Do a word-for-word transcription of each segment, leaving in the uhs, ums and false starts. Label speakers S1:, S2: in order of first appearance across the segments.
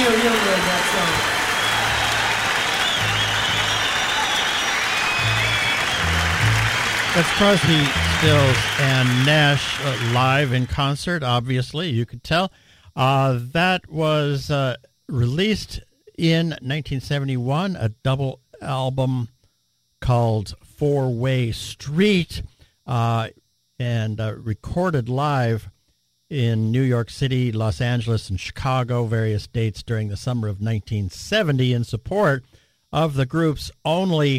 S1: Neil Young wrote that song.
S2: That's Crosby, Stills, and Nash uh, live in concert, obviously, you could tell. Uh, that was uh, released in nineteen seventy-one, a double album called Four-Way Street, uh, and uh, recorded live in New York City, Los Angeles, and Chicago, various dates during the summer of nineteen seventy in support of the group's only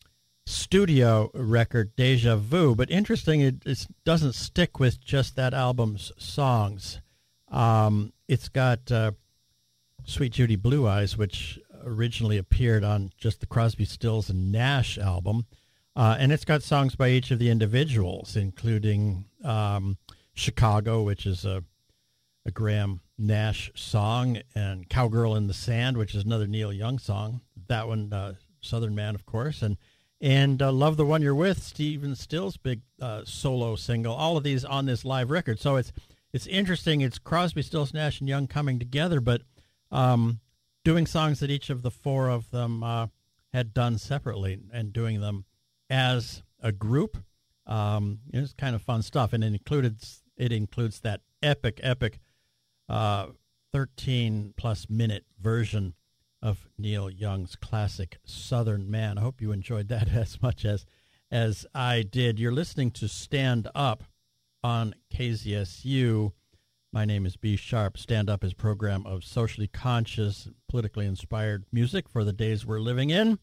S2: studio record, Deja Vu. But interesting, it, it doesn't stick with just that album's songs. Um, it's got uh, Sweet Judy Blue Eyes, which originally appeared on just the Crosby, Stills, and Nash album. Uh, and it's got songs by each of the individuals, including um, Chicago, which is a, a Graham Nash song, and Cowgirl in the Sand, which is another Neil Young song. That one, uh, Southern Man, of course. And and uh, Love the One You're With, Stephen Stills' big uh, solo single. All of these on this live record. So it's it's interesting. It's Crosby, Stills, Nash, and Young coming together, but um, doing songs that each of the four of them uh, had done separately and doing them as a group. Um, it's kind of fun stuff, and it included it includes that epic, epic uh, thirteen-plus minute version of Neil Young's classic Southern Man. I hope you enjoyed that as much as as I did. You're listening to Stand Up on K Z S U. My name is B. Sharp. Stand Up is a program of socially conscious, politically inspired music for the days we're living in,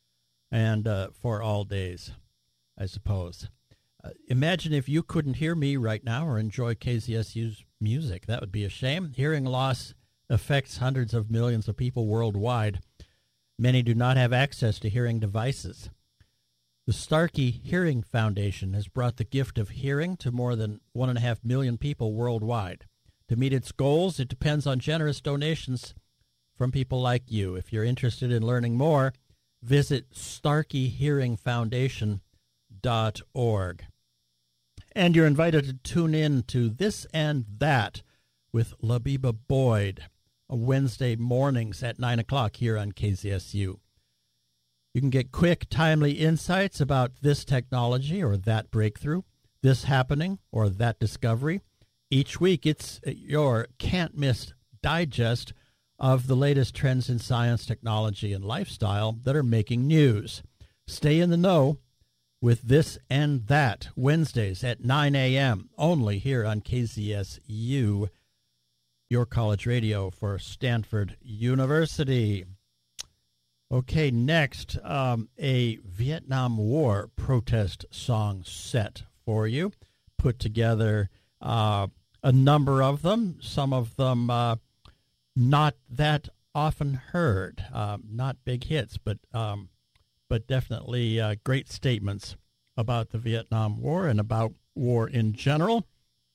S2: and uh, for all days, I suppose. Uh, imagine if you couldn't hear me right now or enjoy K Z S U's music. That would be a shame. Hearing loss affects hundreds of millions of people worldwide. Many do not have access to hearing devices. The Starkey Hearing Foundation has brought the gift of hearing to more than one and a half million people worldwide. To meet its goals, it depends on generous donations from people like you. If you're interested in learning more, visit starkey hearing foundation dot org. And you're invited to tune in to This and That with Labiba Boyd, Wednesday mornings at nine o'clock here on K Z S U. You can get quick, timely insights about this technology or that breakthrough, this happening or that discovery. Each week, it's your can't-miss digest of the latest trends in science, technology, and lifestyle that are making news. Stay in the know with This and That, Wednesdays at nine a.m., only here on K Z S U, your college radio for Stanford University. Okay, next, um, a Vietnam War protest song set for you. Put together uh, a number of them, some of them uh, not that often heard, uh, not big hits, but um, but definitely uh, great statements about the Vietnam War and about war in general.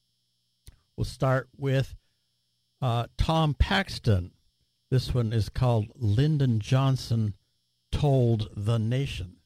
S2: We'll start with uh, Tom Paxton. This one is called Lyndon Johnson Told the Nation.